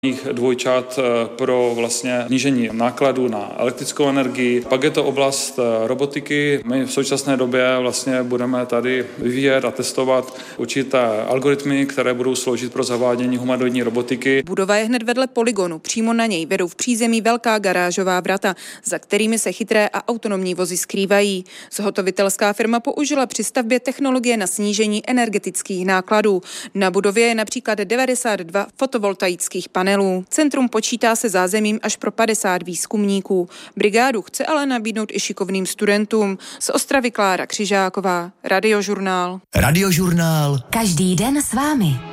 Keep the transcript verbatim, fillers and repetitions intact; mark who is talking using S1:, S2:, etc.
S1: dvojčat pro vlastně snížení nákladů na elektrickou energii. Pak je to oblast robotiky. My v současné době vlastně budeme tady vyvíjet a testovat určité algoritmy, které budou sloužit pro zavádění humanoidní robotiky.
S2: Budova je hned vedle polygonu. Přímo na něj vedou v přízemí velká garážová vrata, za kterými se chytré a autonomní vozy skrývají. Zhotovitelská firma použila při stavbě technologie na snížení energetických nákladů. Na budově je například devadesát dva fotovoltaických panelů. Centrum počítá se zázemím až pro padesát výzkumníků. Brigádu chce ale nabídnout i šikovným studentům. Z Ostravy Klára Křižáková, Radiožurnál.
S3: Radiožurnál.
S4: Každý den s vámi.